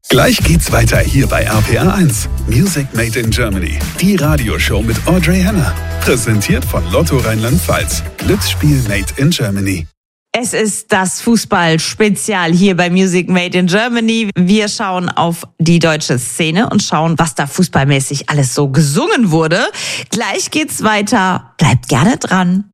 Gleich geht's weiter hier bei RPR 1. Music Made in Germany. Die Radioshow mit Audrey Henner. Präsentiert von Lotto Rheinland-Pfalz. Glücksspiel Made in Germany. Es ist das Fußball-Spezial hier bei Music Made in Germany. Wir schauen auf die deutsche Szene und schauen, was da fußballmäßig alles so gesungen wurde. Gleich geht's weiter. Bleibt gerne dran.